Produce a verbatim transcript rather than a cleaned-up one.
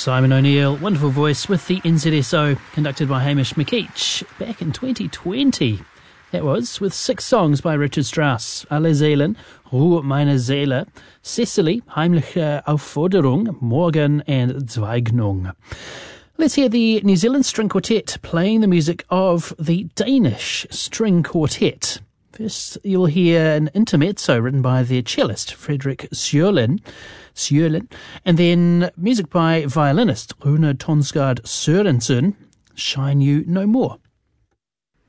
Simon O'Neill, wonderful voice with the N Z S O, conducted by Hamish McKeach back in twenty twenty. That was with six songs by Richard Strauss: Alle Seelen, Ruhe meine Seele, Cecily, Heimliche Aufforderung, Morgen and Zweignung. Let's hear the New Zealand String Quartet playing the music of the Danish String Quartet. First, you'll hear an intermezzo written by their cellist, Frederick Sjölen, Sjölen, and then music by violinist Rune Tonsgaard Sørensen, Shine You No More.